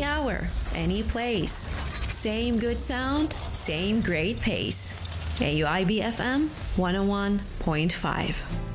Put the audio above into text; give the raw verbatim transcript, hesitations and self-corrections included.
Any hour, any place. Same good sound, same great pace. A U I B F M one oh one point five.